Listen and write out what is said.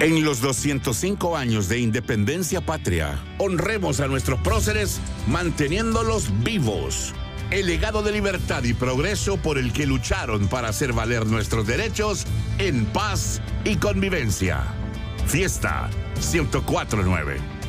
En los 205 años de independencia patria, honremos a nuestros próceres manteniéndolos vivos. El legado de libertad y progreso por el que lucharon para hacer valer nuestros derechos en paz y convivencia. Fiesta 1049.